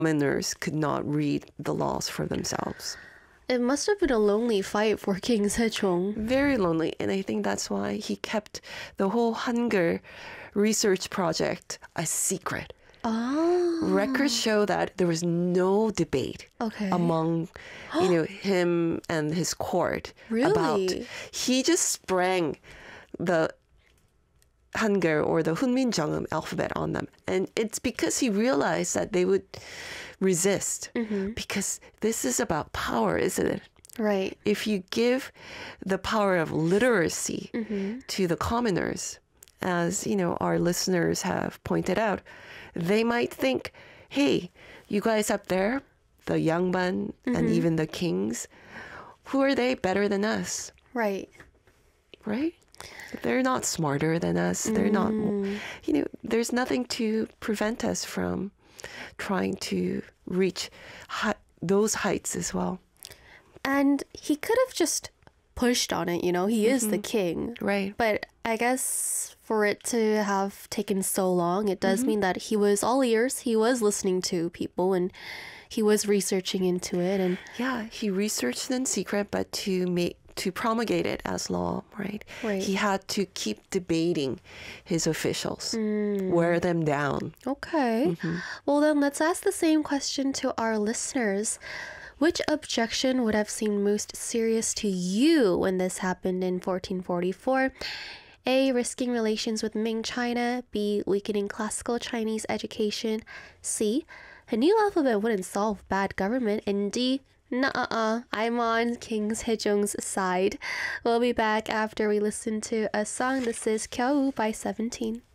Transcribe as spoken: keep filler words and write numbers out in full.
commoners could not read the laws for themselves. It must have been a lonely fight for King Sejong. Very lonely, and I think that's why he kept the whole Hangul research project a secret. Oh. Records show that there was no debate Okay. among, you know, him and his court Really? about. He just sprang the Hangul or the Hunmin Jeongeum alphabet on them, and it's because he realized that they would resist. Mm-hmm. Because this is about power, isn't it? Right. If you give the power of literacy Mm-hmm. to the commoners, as you know, our listeners have pointed out, they might think, hey, you guys up there, the Yangban and Mm-hmm. even the kings, who are they better than us, Right. right? They're not smarter than us. They're not, Mm. you know, there's nothing to prevent us from trying to reach hi- those heights as well. And he could have just pushed on it, you know, he is the king. Right. But I guess for it to have taken so long, it does mean that he was all ears. He was listening to people and he was researching into it. And Yeah, he researched in secret, but to make to promulgate it as law, right? Right. He had to keep debating his officials, Mm. wear them down. okay. Well, then let's ask the same question to our listeners. Which objection would have seemed most serious to you when this happened in fourteen forty-four? A. Risking relations with Ming China. B. Weakening classical Chinese education. C. A new alphabet wouldn't solve bad government. And D. Nuh-uh, I'm on King Sejong's side. We'll be back after we listen to a song. This is Kyou by seventeen.